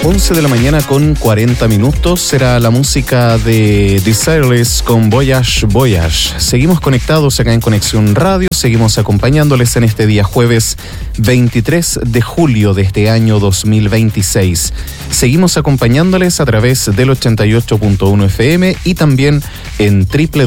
11 de la mañana con 40 minutos. Será la música de Desireless con Voyage Voyage. Seguimos conectados acá en Conexión Radio. Seguimos acompañándoles en este día jueves 23 de julio de este año 2026. Seguimos acompañándoles a través del 88.1 FM y también en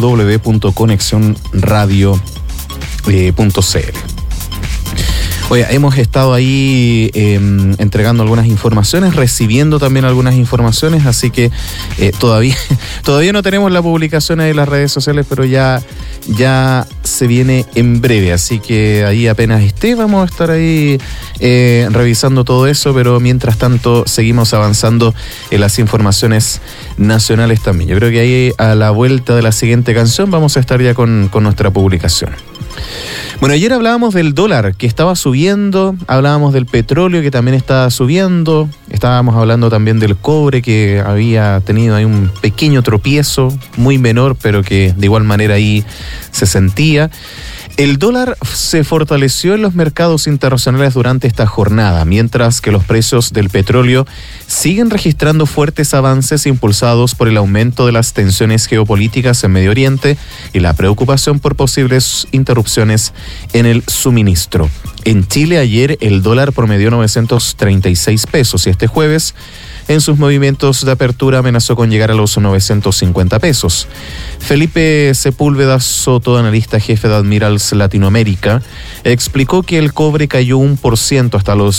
www.conexionradio.cl. Oye, hemos estado ahí entregando algunas informaciones, recibiendo también algunas informaciones, así que todavía no tenemos la publicación ahí en las redes sociales, pero ya se viene en breve, así que ahí apenas esté, vamos a estar ahí revisando todo eso, pero mientras tanto seguimos avanzando en las informaciones nacionales también. Yo creo que ahí a la vuelta de la siguiente canción vamos a estar ya con nuestra publicación. Bueno, ayer hablábamos del dólar que estaba subiendo, hablábamos del petróleo que también estaba subiendo, estábamos hablando también del cobre que había tenido ahí un pequeño tropiezo, muy menor, pero que de igual manera ahí se sentía. El dólar se fortaleció en los mercados internacionales durante esta jornada, mientras que los precios del petróleo siguen registrando fuertes avances impulsados por el aumento de las tensiones geopolíticas en Medio Oriente y la preocupación por posibles interrupciones en el suministro. En Chile ayer el dólar promedió 936 pesos y este jueves en sus movimientos de apertura amenazó con llegar a los 950 pesos. Felipe Sepúlveda Soto, analista jefe de Admirals Latinoamérica, explicó que el cobre cayó 1% hasta los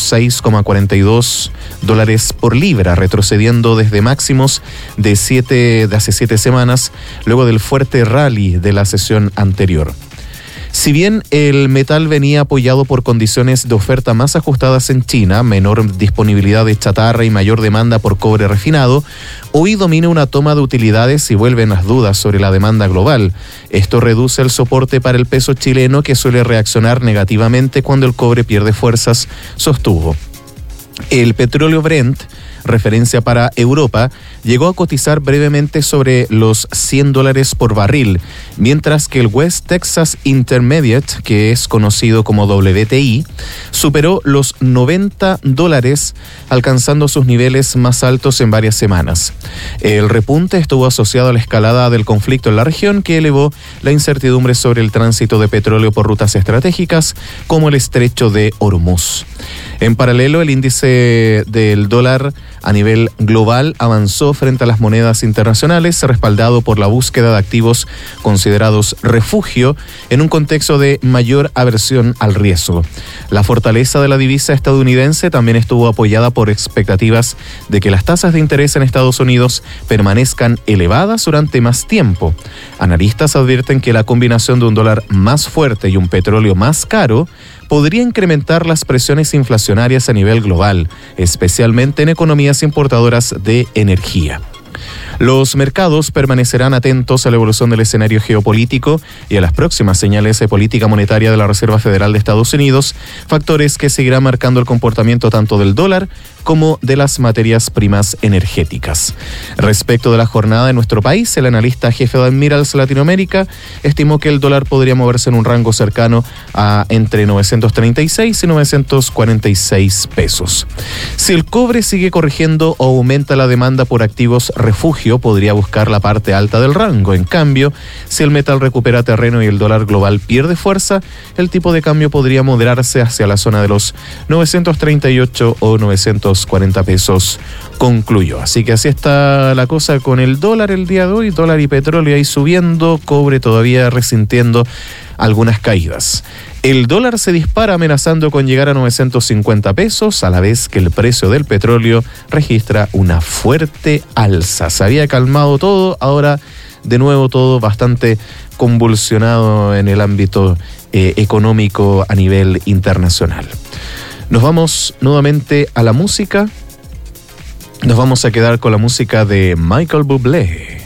$6,42 por libra, retrocediendo desde máximos de hace 7 semanas, luego del fuerte rally de la sesión anterior. Si bien el metal venía apoyado por condiciones de oferta más ajustadas en China, menor disponibilidad de chatarra y mayor demanda por cobre refinado, hoy domina una toma de utilidades y vuelven las dudas sobre la demanda global. Esto reduce el soporte para el peso chileno, que suele reaccionar negativamente cuando el cobre pierde fuerzas, sostuvo. El petróleo Brent, referencia para Europa, llegó a cotizar brevemente sobre los $100 por barril, mientras que el West Texas Intermediate, que es conocido como WTI, superó los $90, alcanzando sus niveles más altos en varias semanas. El repunte estuvo asociado a la escalada del conflicto en la región, que elevó la incertidumbre sobre el tránsito de petróleo por rutas estratégicas como el estrecho de Hormuz. En paralelo, el índice del dólar a nivel global avanzó frente a las monedas internacionales, respaldado por la búsqueda de activos considerados refugio en un contexto de mayor aversión al riesgo. La fortaleza de la divisa estadounidense también estuvo apoyada por expectativas de que las tasas de interés en Estados Unidos permanezcan elevadas durante más tiempo. Analistas advierten que la combinación de un dólar más fuerte y un petróleo más caro podría incrementar las presiones inflacionarias a nivel global, especialmente en economías importadoras de energía. Los mercados permanecerán atentos a la evolución del escenario geopolítico y a las próximas señales de política monetaria de la Reserva Federal de Estados Unidos, factores que seguirán marcando el comportamiento tanto del dólar como de las materias primas energéticas. Respecto de la jornada en nuestro país, el analista jefe de Admirals Latinoamérica estimó que el dólar podría moverse en un rango cercano a entre 936 y 946 pesos. Si el cobre sigue corrigiendo o aumenta la demanda por activos refugio, podría buscar la parte alta del rango. En cambio, si el metal recupera terreno y el dólar global pierde fuerza, el tipo de cambio podría moderarse hacia la zona de los 938 o 940 pesos, concluyó. Así que así está la cosa con el dólar el día de hoy, dólar y petróleo ahí subiendo, cobre todavía resintiendo algunas caídas. El dólar se dispara amenazando con llegar a 950 pesos, a la vez que el precio del petróleo registra una fuerte alza. Se había calmado todo, ahora de nuevo todo bastante convulsionado en el ámbito económico a nivel internacional. Nos vamos nuevamente a la música. Nos vamos a quedar con la música de Michael Bublé.